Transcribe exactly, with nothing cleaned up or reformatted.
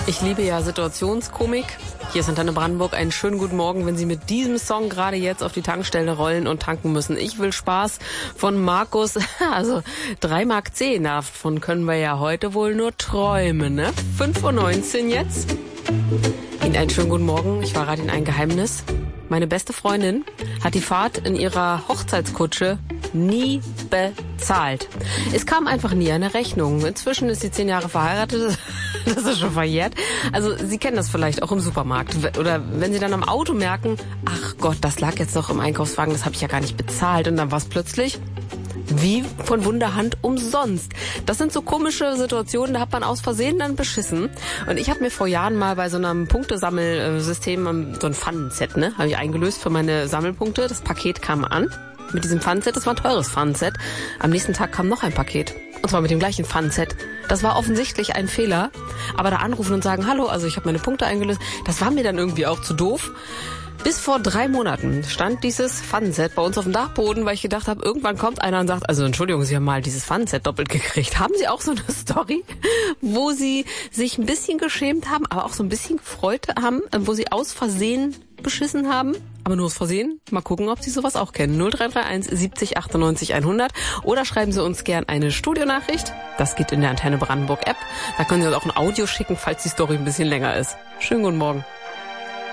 Ich liebe ja Situationskomik. Hier ist Antenne Brandenburg. Einen schönen guten Morgen, wenn Sie mit diesem Song gerade jetzt auf die Tankstelle rollen und tanken müssen. Ich will Spaß von Markus. Also drei Mark zehn, davon können wir ja heute wohl nur träumen, ne? fünf Uhr neunzehn jetzt. Ihnen einen schönen guten Morgen. Ich verrate Ihnen ein Geheimnis. Meine beste Freundin hat die Fahrt in ihrer Hochzeitskutsche nie bezahlt. Es kam einfach nie eine Rechnung. Inzwischen ist sie zehn Jahre verheiratet. Das ist schon verjährt. Also Sie kennen das vielleicht auch im Supermarkt. Oder wenn Sie dann am Auto merken, ach Gott, das lag jetzt noch im Einkaufswagen, das habe ich ja gar nicht bezahlt. Und dann war es plötzlich wie von Wunderhand umsonst. Das sind so komische Situationen, da hat man aus Versehen dann beschissen. Und ich habe mir vor Jahren mal bei so einem Punktesammelsystem so ein Pfannenset, ne, habe ich eingelöst für meine Sammelpunkte. Das Paket kam an mit diesem Pfannenset. Das war ein teures Pfannenset. Am nächsten Tag kam noch ein Paket. Und zwar mit dem gleichen Pfannenset. Das war offensichtlich ein Fehler. Aber da anrufen und sagen, hallo, also ich habe meine Punkte eingelöst, das war mir dann irgendwie auch zu doof. Bis vor drei Monaten stand dieses Pfannenset bei uns auf dem Dachboden, weil ich gedacht habe, irgendwann kommt einer und sagt, also Entschuldigung, Sie haben mal dieses Pfannenset doppelt gekriegt. Haben Sie auch so eine Story, wo Sie sich ein bisschen geschämt haben, aber auch so ein bisschen gefreut haben, wo Sie aus Versehen beschissen haben? Aber nur aus Versehen. Mal gucken, ob Sie sowas auch kennen. null drei drei eins siebzig achtundneunzig hundert. Oder schreiben Sie uns gern eine Studionachricht. Das geht in der Antenne Brandenburg App. Da können Sie uns auch ein Audio schicken, falls die Story ein bisschen länger ist. Schönen guten Morgen.